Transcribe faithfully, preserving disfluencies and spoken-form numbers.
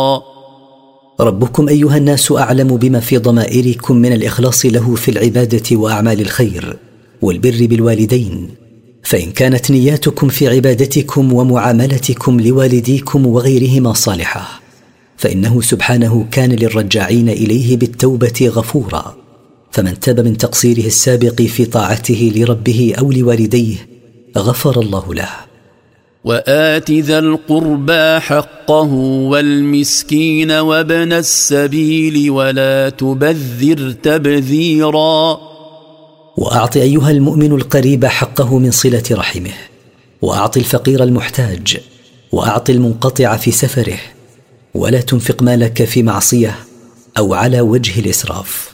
ربكم أيها الناس أعلم بما في ضمائركم من الإخلاص له في العبادة وأعمال الخير والبر بالوالدين، فإن كانت نياتكم في عبادتكم ومعاملتكم لوالديكم وغيرهما صالحة فإنه سبحانه كان للرجاعين إليه بالتوبة غفورا، فمن تاب من تقصيره السابق في طاعته لربه أو لوالديه غفر الله له. وآت ذا القربى حقه والمسكين وابن السبيل ولا تبذر تبذيرا. وأعط أيها المؤمن القريب حقه من صلة رحمه، وأعط الفقير المحتاج، وأعط المنقطع في سفره، ولا تنفق مالك في معصية أو على وجه الإسراف.